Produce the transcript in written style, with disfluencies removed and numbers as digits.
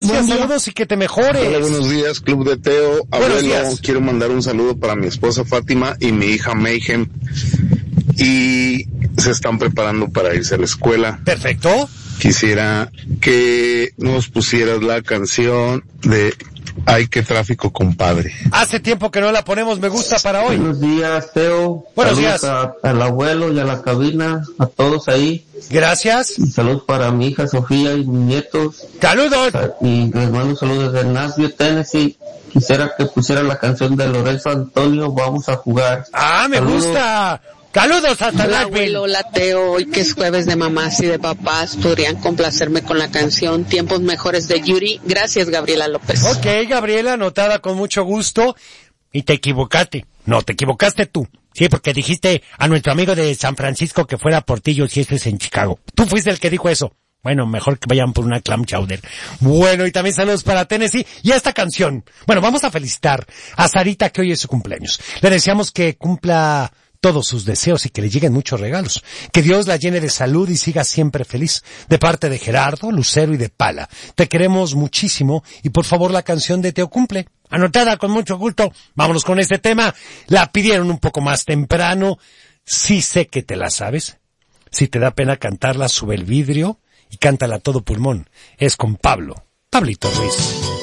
gracias, saludos y que te mejores. Hola, buenos días, Club de Teo. Abuelo, quiero mandar un saludo para mi esposa Fátima y mi hija Mayhem. Y se están preparando para irse a la escuela. Perfecto. Quisiera que nos pusieras la canción de Ay, qué tráfico, compadre. Hace tiempo que no la ponemos, me gusta para hoy. Buenos días, Teo. Buenos días. Al abuelo y a la cabina, a todos ahí. Gracias. Y saludos para mi hija Sofía y mis nietos. ¡Saludos! Y les mando saludos desde Nashville, Tennessee. Quisiera que pusiera la canción de Lorenzo Antonio, Vamos a jugar. ¡Ah, me gusta! ¡Saludos hasta Hola, abuelo, hola, Teo. Hoy que es jueves de mamás y de papás, podrían complacerme con la canción Tiempos Mejores de Yuri. Gracias, Gabriela López. Ok, Gabriela, anotada con mucho gusto. Y te equivocaste. No, te equivocaste tú. Sí, porque dijiste a nuestro amigo de San Francisco que fuera Portillo si este es en Chicago. Tú fuiste el que dijo eso. Bueno, mejor que vayan por una clam chowder. Bueno, y también saludos para Tennessee. Y esta canción. Bueno, vamos a felicitar a Sarita que hoy es su cumpleaños. Le deseamos que cumpla todos sus deseos y que le lleguen muchos regalos. Que Dios la llene de salud y siga siempre feliz. De parte de Gerardo, Lucero y de Pala. Te queremos muchísimo y por favor la canción de Teo cumple. Anotada con mucho gusto. Vámonos con este tema. La pidieron un poco más temprano. Sí sé que te la sabes. Si te da pena cantarla, sube el vidrio y cántala a todo pulmón. Es con Pablito Ruiz.